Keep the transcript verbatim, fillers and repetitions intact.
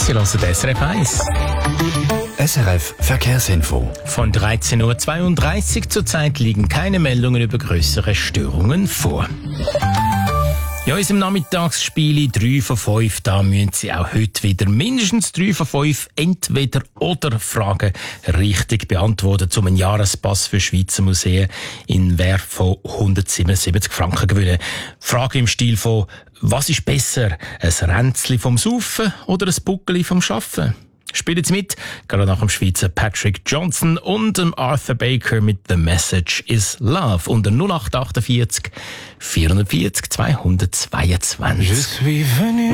Sie hören S R F eins. S R F Verkehrsinfo. Von dreizehn Uhr zweiunddreißig zurzeit liegen keine Meldungen über grössere Störungen vor. Ja, in unserem Nachmittagsspiel drei von fünf, da müssen Sie auch heute wieder mindestens drei von fünf Entweder-oder-Fragen richtig beantworten, um einen Jahrespass für Schweizer Museen in Wert von hundertsiebenundsiebzig Franken gewinnen. Frage im Stil von: Was ist besser, ein Ränzli vom Saufen oder ein Buckeli vom Schaffen? Spielen Sie mit, gerade nach dem Schweizer Patrick Johnson und dem Arthur Baker mit The Message is Love unter null acht acht vier vierhundertvierzig zweihundertzweiundzwanzig. Je suis venu